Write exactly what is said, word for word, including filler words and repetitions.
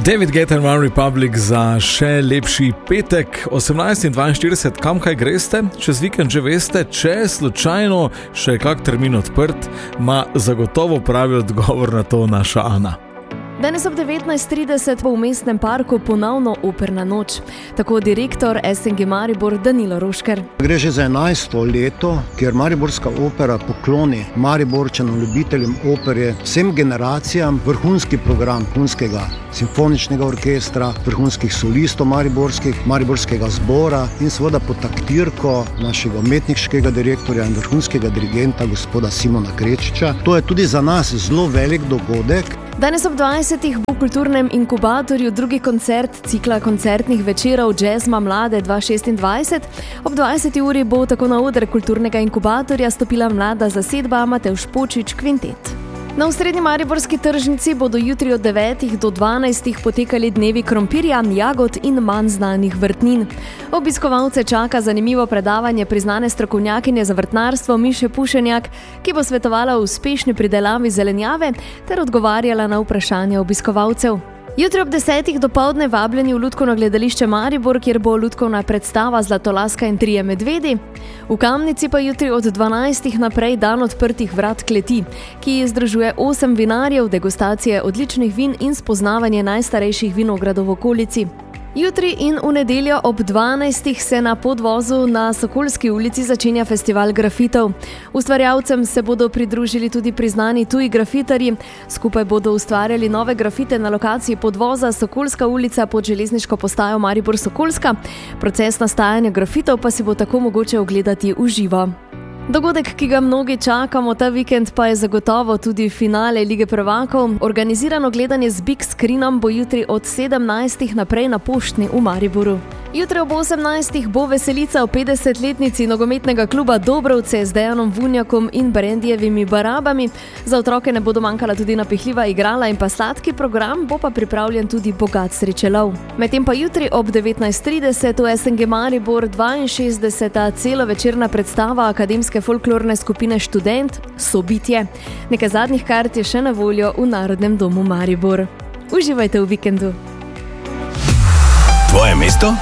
David Guetta in One Republic za še lepši petek, osemnajst in dvainštirideset, kam kaj greste? Čez vikend že veste, če slučajno še je kak termin odprt, ma zagotovo pravi odgovor na to naša Ana. Danes ob devetnajst trideset bo v mestnem parku ponovno operna noč. Tako direktor es en ge Maribor Danilo Rošker. Gre že za enajsto leto, kjer Mariborska opera pokloni Mariborčanom, ljubiteljem opere, vsem generacijam vrhunski program vrhunskega simfoničnega orkestra, vrhunskih solistov mariborskih, mariborskega zbora in seveda pod taktirko našega umetniškega direktorja in vrhunskega dirigenta gospoda Simona Krečiča. To je tudi za nas zelo velik dogodek. Danes ob dvajsetih bo v kulturnem inkubatorju drugi koncert cikla koncertnih večerov Jazzma Mlade dva šestindvajset. Ob dvajseti uri bo tako na oder kulturnega inkubatorja stopila mlada zasedba Matevž Počich Kvintet. Na osrednji mariborski tržnici bodo jutri od devetih do dvanajstih potekali dnevi krompirja, jagod in manj znanih vrtnin. Obiskovalce čaka zanimivo predavanje priznane strokovnjakinje za vrtnarstvo Miše Pušenjak, ki bo svetovala o uspešni pridelavi zelenjave ter odgovarjala na vprašanja obiskovalcev. Jutri ob desetih dopoldne vabljeni v Lutkovno gledališče Maribor, kjer bo lutkovna predstava Zlatolaska in trije medvedi. V Kamnici pa jutri od dvanajstih naprej dan odprtih vrat kleti, ki združuje osem vinarjev, degustacije odličnih vin in spoznavanje najstarejših vinogradov v okolici. Jutri in v nedeljo ob dvanajstih se na podvozu na Sokolski ulici začenja festival grafitov. Ustvarjalcem se bodo pridružili tudi priznani tuji grafitarji. Skupaj bodo ustvarjali nove grafite na lokaciji podvoza Sokolska ulica pod železniško postajo Maribor Sokolska. Proces nastajanja grafitov pa si bo tako mogoče ogledati v živo. Dogodek, ki ga mnogi čakamo ta vikend, pa je zagotovo tudi finale Lige prvakov. Organizirano gledanje z big screenom bo jutri od sedemnajstih naprej na Poštni v Mariboru. Jutri ob osemnajstih bo veselica o petdesetletnici nogometnega kluba Dobrovce z Dejanom Vunjakom in Brendijevimi barabami. Za otroke ne bodo manjkala tudi napihljiva igrala in pa sladki program, bo pa pripravljen tudi bogat srečelov. Medtem pa jutri ob devetnajst trideset v es en ge Maribor dvainšestdeseta celovečerna predstava akademske folklorne skupine Študent Sobitje. Nekaj zadnjih kart je še na voljo v Narodnem domu Maribor. Uživajte v vikendu. Tvoje mesto?